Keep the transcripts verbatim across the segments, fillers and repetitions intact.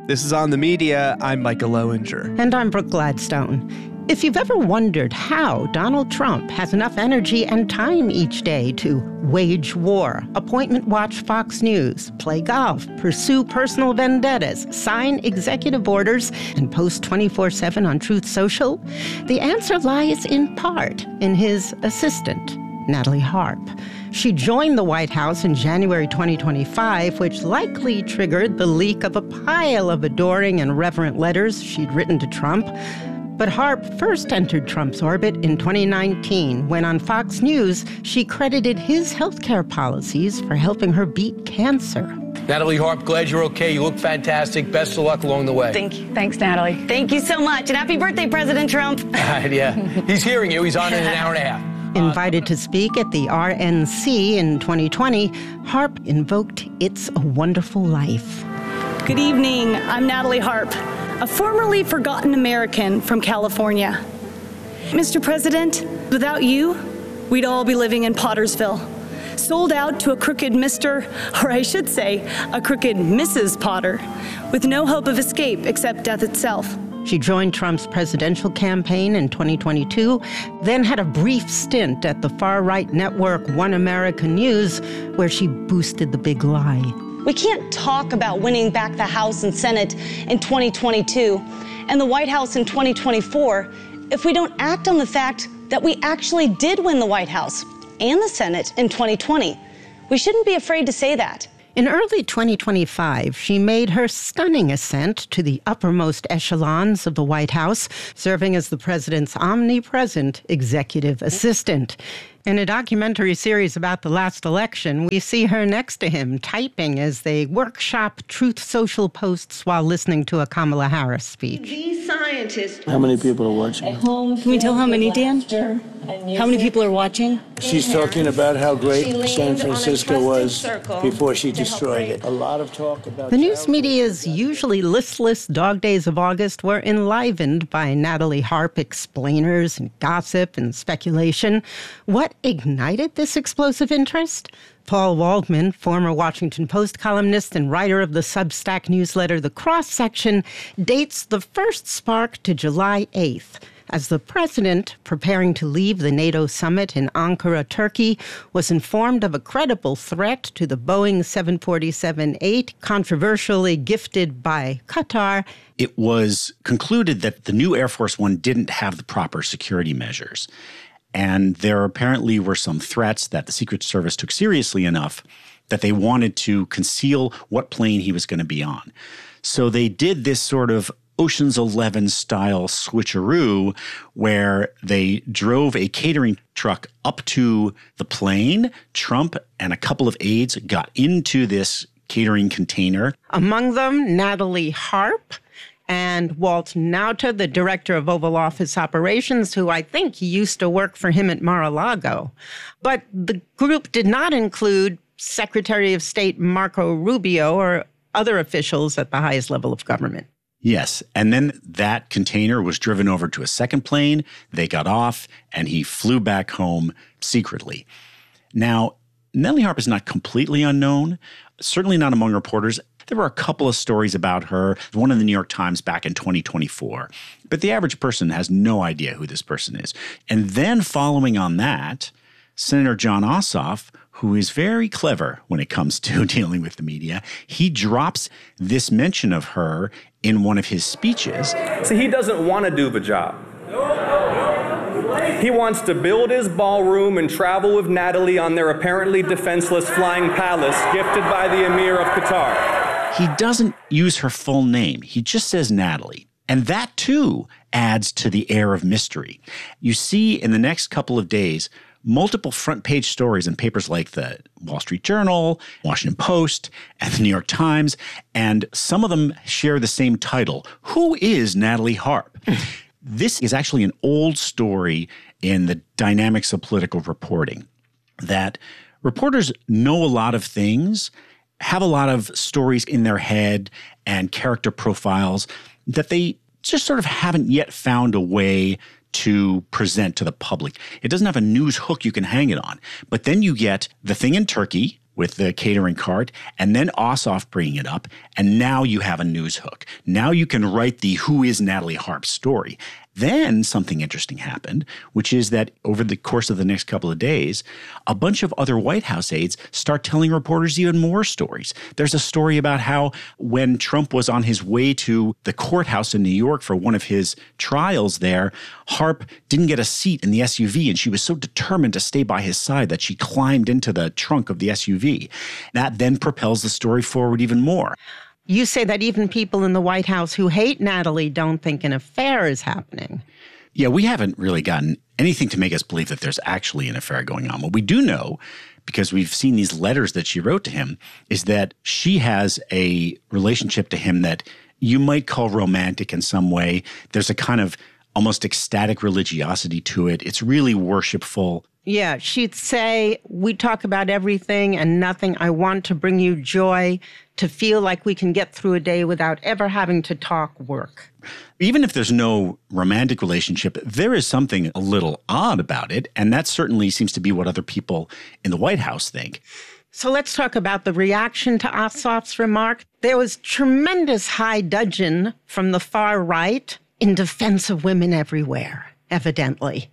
This is On the Media. I'm Micah Lowinger. And I'm Brooke Gladstone. If you've ever wondered how Donald Trump has enough energy and time each day to wage war, appointment watch Fox News, play golf, pursue personal vendettas, sign executive orders, and post twenty-four seven on Truth Social, the answer lies in part in his assistant, Natalie Harp. She joined the White House in January twenty twenty-five, which likely triggered the leak of a pile of adoring and reverent letters she'd written to Trump. But Harp first entered Trump's orbit in twenty nineteen, when on Fox News, she credited his healthcare policies for helping her beat cancer. Natalie Harp, glad you're okay. You look fantastic. Best of luck along the way. Thank you. Thanks, Natalie. Thank you so much. And happy birthday, President Trump. Uh, yeah, he's hearing you. He's on in an hour and a half. Invited to speak at the R N C in twenty twenty, Harp invoked It's a Wonderful Life. Good evening. I'm Natalie Harp, a formerly forgotten American from California. Mister President, without you, we'd all be living in Pottersville, sold out to a crooked Mister, or I should say, a crooked Missus Potter, with no hope of escape except death itself. She joined Trump's presidential campaign in twenty twenty-two, then had a brief stint at the far-right network One America News, where she boosted the big lie. We can't talk about winning back the House and Senate in twenty twenty-two and the White House in twenty twenty-four if we don't act on the fact that we actually did win the White House and the Senate in twenty twenty. We shouldn't be afraid to say that. In early twenty twenty-five, she made her stunning ascent to the uppermost echelons of the White House, serving as the president's omnipresent executive assistant. In a documentary series about the last election, we see her next to him typing as they workshop Truth Social posts while listening to a Kamala Harris speech. These scientists... How many people are watching? Can we tell how many, Dan? How many people are watching? She's talking about how great San Francisco was before she destroyed it. A lot of talk about... The news media's usually listless dog days of August were enlivened by Natalie Harp explainers and gossip and speculation. What ignited this explosive interest? Paul Waldman, former Washington Post columnist and writer of the Substack newsletter The Cross Section, dates the first spark to July eighth, as the president, preparing to leave the NATO summit in Ankara, Turkey, was informed of a credible threat to the Boeing seven forty-seven eight, controversially gifted by Qatar. It was concluded that the new Air Force One didn't have the proper security measures. And there apparently were some threats that the Secret Service took seriously enough that they wanted to conceal what plane he was going to be on. So they did this sort of Ocean's Eleven style switcheroo where they drove a catering truck up to the plane. Trump and a couple of aides got into this catering container. Among them, Natalie Harp and Walt Nauta, the director of Oval Office Operations, who I think used to work for him at Mar-a-Lago. But the group did not include Secretary of State Marco Rubio or other officials at the highest level of government. Yes. And then that container was driven over to a second plane. They got off, and he flew back home secretly. Now, Natalie Harp is not completely unknown, certainly not among reporters. There were a couple of stories about her, one in the New York Times back in twenty twenty-four. But the average person has no idea who this person is. And then following on that, Senator Jon Ossoff, who is very clever when it comes to dealing with the media, he drops this mention of her in one of his speeches. See, he doesn't want to do the job. He wants to build his ballroom and travel with Natalie on their apparently defenseless flying palace gifted by the Emir of Qatar. He doesn't use her full name. He just says Natalie. And that, too, adds to the air of mystery. You see in the next couple of days multiple front-page stories in papers like the Wall Street Journal, Washington Post, and the New York Times, and some of them share the same title. Who is Natalie Harp? This is actually an old story in the dynamics of political reporting, that reporters know a lot of things, have a lot of stories in their head and character profiles that they just sort of haven't yet found a way to present to the public. It doesn't have a news hook you can hang it on. But then you get the thing in Turkey, with the catering cart, and then Ossoff bringing it up, and now you have a news hook. Now you can write the Who is Natalie Harp story. Then something interesting happened, which is that over the course of the next couple of days, a bunch of other White House aides start telling reporters even more stories. There's a story about how when Trump was on his way to the courthouse in New York for one of his trials there, Harp didn't get a seat in the S U V, and she was so determined to stay by his side that she climbed into the trunk of the S U V. That then propels the story forward even more. You say that even people in the White House who hate Natalie don't think an affair is happening. Yeah, we haven't really gotten anything to make us believe that there's actually an affair going on. What we do know, because we've seen these letters that she wrote to him, is that she has a relationship to him that you might call romantic in some way. There's a kind of almost ecstatic religiosity to it. It's really worshipful. Yeah, she'd say, we talk about everything and nothing. I want to bring you joy, to feel like we can get through a day without ever having to talk work. Even if there's no romantic relationship, there is something a little odd about it, and that certainly seems to be what other people in the White House think. So let's talk about the reaction to Ossoff's remark. There was tremendous high dudgeon from the far right in defense of women everywhere, evidently.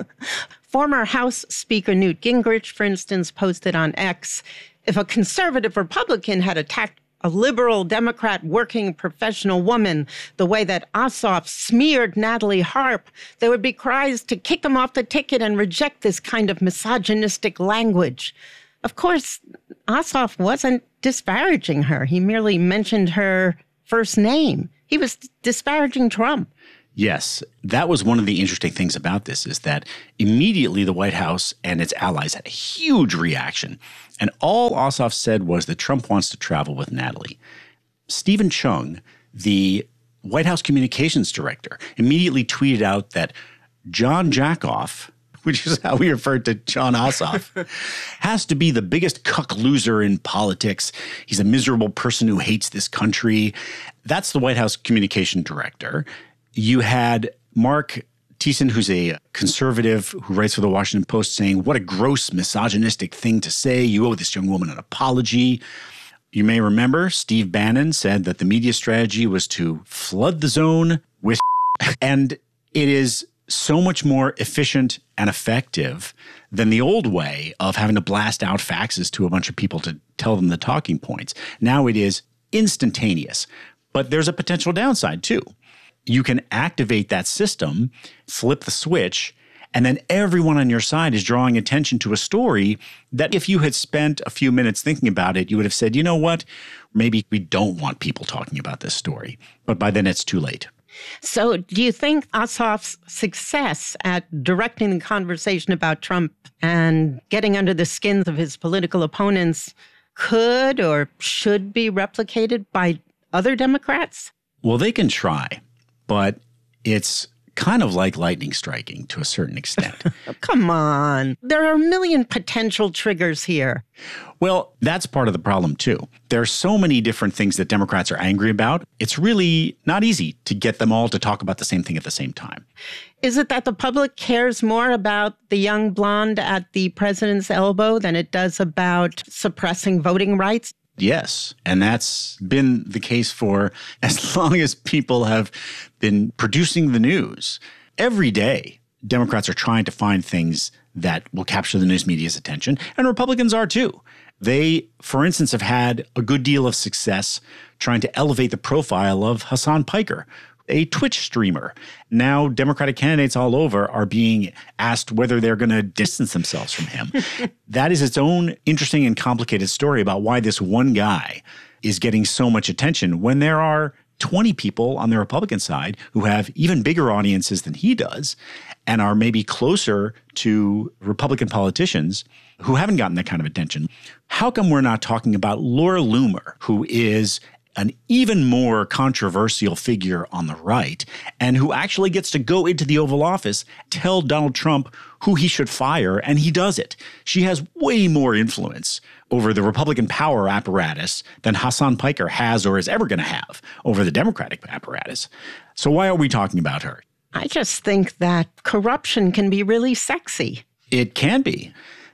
Former House Speaker Newt Gingrich, for instance, posted on X, if a conservative Republican had attacked a liberal Democrat working professional woman the way that Ossoff smeared Natalie Harp, there would be cries to kick him off the ticket and reject this kind of misogynistic language. Of course, Ossoff wasn't disparaging her. He merely mentioned her first name. He was disparaging Trump. Yes, that was one of the interesting things about this, is that immediately the White House and its allies had a huge reaction. And all Ossoff said was that Trump wants to travel with Natalie. Stephen Chung, the White House communications director, immediately tweeted out that John Jackoff, which is how we referred to John Ossoff, has to be the biggest cuck loser in politics. He's a miserable person who hates this country. That's the White House communication director. You had Mark Thiessen, who's a conservative who writes for the Washington Post, saying, what a gross misogynistic thing to say. You owe this young woman an apology. You may remember Steve Bannon said that the media strategy was to flood the zone with and it is so much more efficient and effective than the old way of having to blast out faxes to a bunch of people to tell them the talking points. Now it is instantaneous, but there's a potential downside too. You can activate that system, flip the switch, and then everyone on your side is drawing attention to a story that if you had spent a few minutes thinking about it, you would have said, you know what, maybe we don't want people talking about this story. But by then it's too late. So do you think Ossoff's success at directing the conversation about Trump and getting under the skins of his political opponents could or should be replicated by other Democrats? Well, they can try. But it's kind of like lightning striking to a certain extent. Come on. There are a million potential triggers here. Well, that's part of the problem, too. There are so many different things that Democrats are angry about. It's really not easy to get them all to talk about the same thing at the same time. Is it that the public cares more about the young blonde at the president's elbow than it does about suppressing voting rights? Yes, and that's been the case for as long as people have been producing the news. Every day, Democrats are trying to find things that will capture the news media's attention, and Republicans are too. They, for instance, have had a good deal of success trying to elevate the profile of Hasan Piker, a Twitch streamer. Now, Democratic candidates all over are being asked whether they're going to distance themselves from him. That is its own interesting and complicated story about why this one guy is getting so much attention when there are twenty people on the Republican side who have even bigger audiences than he does and are maybe closer to Republican politicians who haven't gotten that kind of attention. How come we're not talking about Laura Loomer, who is an even more controversial figure on the right, and who actually gets to go into the Oval Office, tell Donald Trump who he should fire, and he does it. She has way more influence over the Republican power apparatus than Hasan Piker has or is ever going to have over the Democratic apparatus. So why are we talking about her? I just think that corruption can be really sexy. It can be.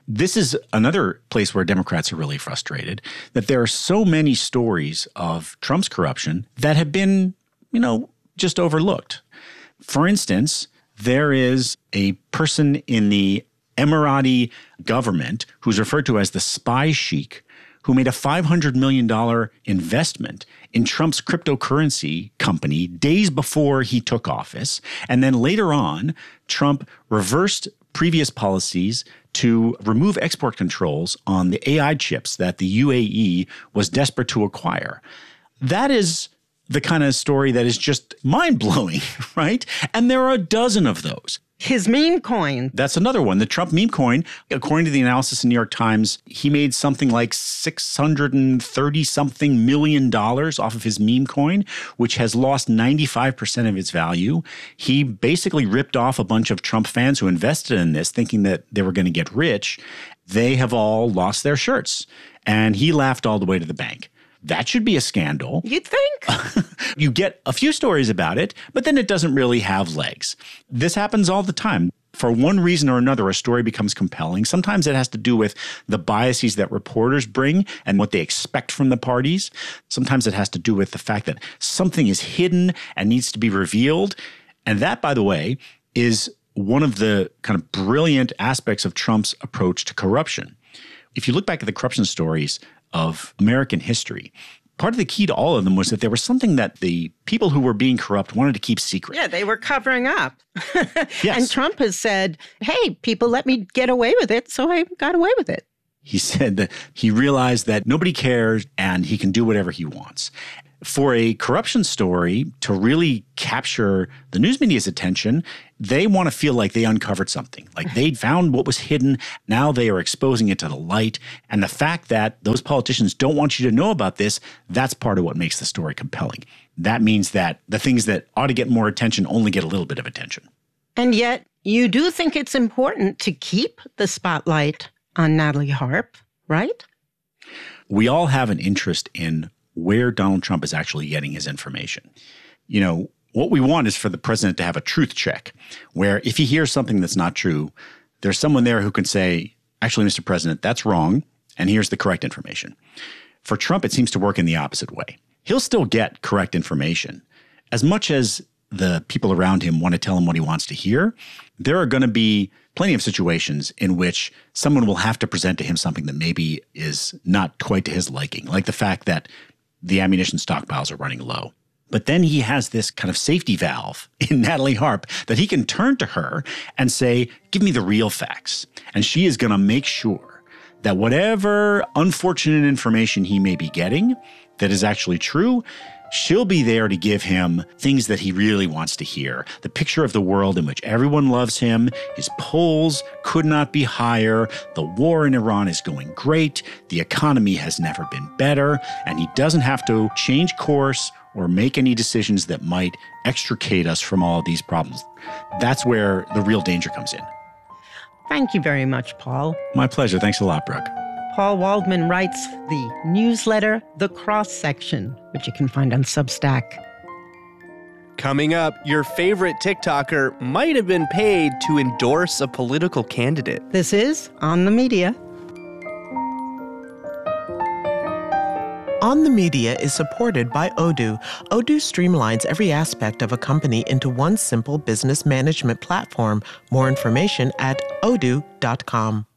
This is another place where Democrats are really frustrated, that there are so many stories of Trump's corruption that have been, you know, just overlooked. For instance, there is a person in the Emirati government who's referred to as the spy sheik, who made a five hundred million dollars investment in Trump's cryptocurrency company days before he took office. And then later on, Trump reversed previous policies to remove export controls on the A I chips that the U A E was desperate to acquire. That is the kind of story that is just mind-blowing, right? And there are a dozen of those. His meme coin. That's another one. The Trump meme coin, according to the analysis in New York Times, he made something like six hundred thirty something million dollars off of his meme coin, which has lost ninety-five percent of its value. He basically ripped off a bunch of Trump fans who invested in this, thinking that they were going to get rich. They have all lost their shirts. And he laughed all the way to the bank. That should be a scandal. You'd think. You get a few stories about it, but then it doesn't really have legs. This happens all the time. For one reason or another, a story becomes compelling. Sometimes it has to do with the biases that reporters bring and what they expect from the parties. Sometimes it has to do with the fact that something is hidden and needs to be revealed. And that, by the way, is one of the kind of brilliant aspects of Trump's approach to corruption. If you look back at the corruption stories of American history, part of the key to all of them was that there was something that the people who were being corrupt wanted to keep secret. Yeah, they were covering up. Yes. And Trump has said, hey, people let me get away with it, so I got away with it. He said that he realized that nobody cares and he can do whatever he wants. For a corruption story to really capture the news media's attention, they want to feel like they uncovered something, like they'd found what was hidden. Now they are exposing it to the light. And the fact that those politicians don't want you to know about this, that's part of what makes the story compelling. That means that the things that ought to get more attention only get a little bit of attention. And yet you do think it's important to keep the spotlight on Natalie Harp, right? We all have an interest in where Donald Trump is actually getting his information. You know, what we want is for the president to have a truth check, where if he hears something that's not true, there's someone there who can say, actually, Mister President, that's wrong, and here's the correct information. For Trump, it seems to work in the opposite way. He'll still get correct information. As much as the people around him want to tell him what he wants to hear, there are going to be plenty of situations in which someone will have to present to him something that maybe is not quite to his liking, like the fact that the ammunition stockpiles are running low. But then he has this kind of safety valve in Natalie Harp that he can turn to her and say, give me the real facts. And she is going to make sure that whatever unfortunate information he may be getting that is actually true, she'll be there to give him things that he really wants to hear. The picture of the world in which everyone loves him, his polls could not be higher, the war in Iran is going great, the economy has never been better, and he doesn't have to change course or make any decisions that might extricate us from all of these problems. That's where the real danger comes in. Thank you very much, Paul. My pleasure. Thanks a lot, Brooke. Paul Waldman writes the newsletter, The Cross Section, which you can find on Substack. Coming up, your favorite TikToker might have been paid to endorse a political candidate. This is On the Media. On the Media is supported by Odoo. Odoo streamlines every aspect of a company into one simple business management platform. More information at odoo dot com.